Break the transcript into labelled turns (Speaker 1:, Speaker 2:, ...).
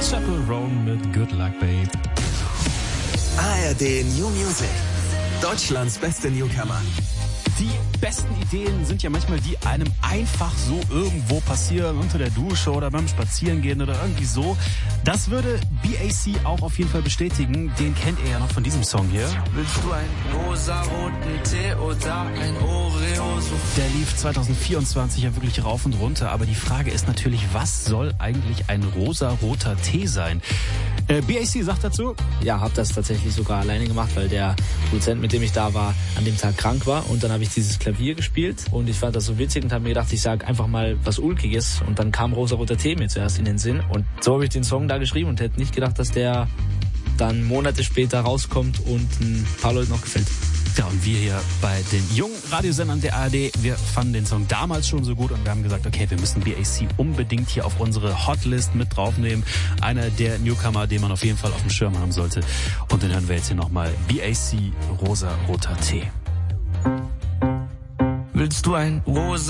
Speaker 1: Chaperone mit Good Luck Babe.
Speaker 2: ARD New Music. Deutschlands beste Newcomer.
Speaker 1: Die besten Ideen sind ja manchmal die einem einfach so irgendwo passieren, unter der Dusche oder beim Spazierengehen oder irgendwie so. Das würde BAC auch auf jeden Fall bestätigen. Den kennt ihr ja noch von diesem Song hier.
Speaker 3: Willst du einen rosaroten Tee oder ein Oreo?
Speaker 1: Der lief 2024 ja wirklich rauf und runter. Aber die Frage ist natürlich, was soll eigentlich ein rosaroter Tee sein? BAC sagt dazu:
Speaker 4: Ja, habe das tatsächlich sogar alleine gemacht, weil der Produzent, mit dem ich da war, an dem Tag krank war. Und dann habe ich dieses Klavier gespielt und ich fand das so witzig und habe mir gedacht, ich sage einfach mal was Ulkiges. Und dann kam rosaroter Tee mir zuerst in den Sinn. Und so habe ich den Song da geschrieben und hätte nicht gedacht, dass der dann Monate später rauskommt und ein paar Leuten noch gefällt.
Speaker 1: Ja, und wir hier bei den jungen Radiosendern der ARD, wir fanden den Song damals schon so gut und wir haben gesagt, okay, wir müssen BAC unbedingt hier auf unsere Hotlist mit draufnehmen. Einer der Newcomer, den man auf jeden Fall auf dem Schirm haben sollte. Und den hören wir jetzt hier nochmal. BAC, rosa-roter Tee.
Speaker 3: Willst du ein rosa